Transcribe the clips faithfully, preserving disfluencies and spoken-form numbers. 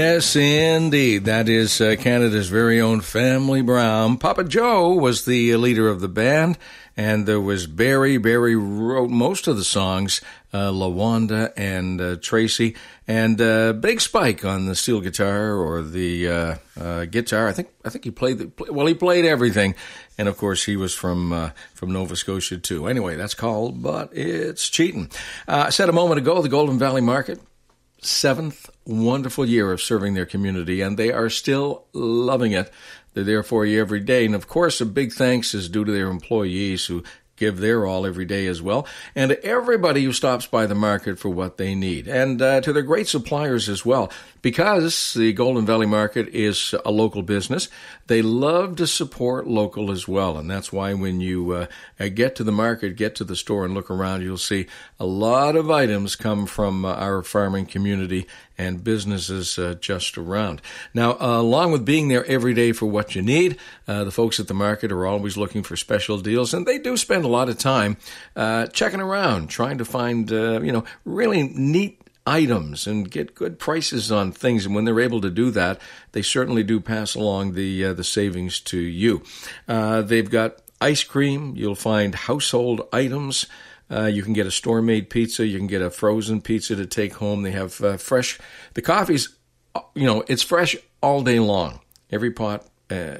Yes, indeed. That is uh, Canada's very own Family Brown. Papa Joe was the leader of the band, and there was Barry. Barry wrote most of the songs, uh, LaWanda and uh, Tracy, and uh, Big Spike on the steel guitar or the uh, uh, guitar. I think I think he played the, well. He played everything, and of course he was from uh, from Nova Scotia too. Anyway, that's called "But It's Cheatin'." Uh, I said a moment ago, the Golden Valley Market. Seventh wonderful year of serving their community, and they are still loving it. They're there for you every day. And, of course, a big thanks is due to their employees who give their all every day as well, and to everybody who stops by the market for what they need, and uh, to their great suppliers as well. Because the Golden Valley Market is a local business, they love to support local as well, and that's why when you uh, get to the market, get to the store and look around, you'll see a lot of items come from uh, our farming community and businesses uh, just around. Now, uh, along with being there every day for what you need, uh, the folks at the market are always looking for special deals, and they do spend a lot of time uh, checking around, trying to find, uh, you know, really neat items and get good prices on things. And when they're able to do that, they certainly do pass along the uh, the savings to you. Uh, they've got ice cream. You'll find household items. Uh, you can get a store-made pizza. You can get a frozen pizza to take home. They have uh, fresh. The coffee's, you know, it's fresh all day long. Every pot. Uh,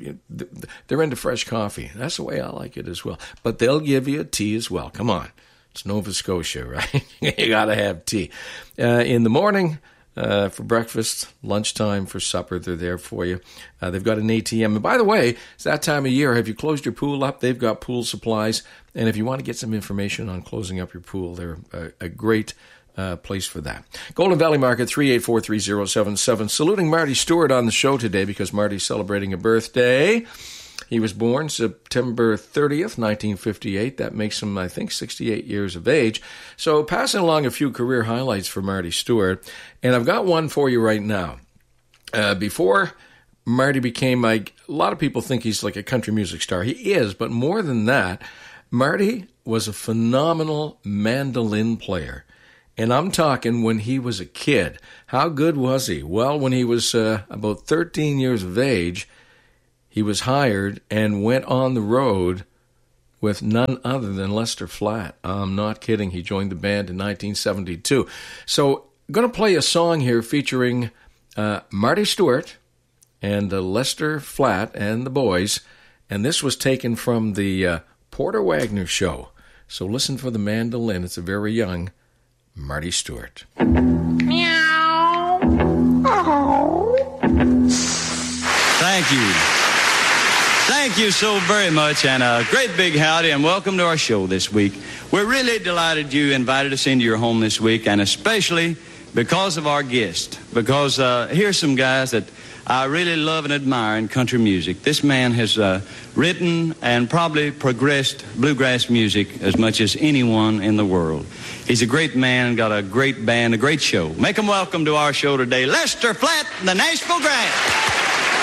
they're into fresh coffee. That's the way I like it as well. But they'll give you a tea as well. Come on. It's Nova Scotia, right? You got to have tea. Uh, in the morning, uh, for breakfast, lunchtime, for supper, they're there for you. Uh, they've got an A T M. And by the way, it's that time of year. Have you closed your pool up? They've got pool supplies. And if you want to get some information on closing up your pool, they're a, a great uh, place for that. Golden Valley Market, three eight four, three zero seven seven. Saluting Marty Stewart on the show today because Marty's celebrating a birthday. He was born September thirtieth, nineteen fifty-eight. That makes him, I think, sixty-eight years of age. So passing along a few career highlights for Marty Stewart. And I've got one for you right now. Uh, before Marty became, like, a lot of people think he's like a country music star. He is, but more than that, Marty was a phenomenal mandolin player. And I'm talking when he was a kid. How good was he? Well, when he was uh, about thirteen years of age, he was hired and went on the road with none other than Lester Flatt. I'm not kidding. He joined the band in nineteen seventy-two. So I'm going to play a song here featuring uh, Marty Stewart and uh, Lester Flatt and the boys. And this was taken from the uh, Porter Wagner Show. So listen for the mandolin. It's a very young Marty Stewart. Meow. Oh. Thank you. Thank you so very much, and a great big howdy, and welcome to our show this week. We're really delighted you invited us into your home this week, and especially because of our guest, because uh, here's some guys that I really love and admire in country music. This man has uh, written and probably progressed bluegrass music as much as anyone in the world. He's a great man, got a great band, a great show. Make him welcome to our show today, Lester Flatt and the Nashville Grand.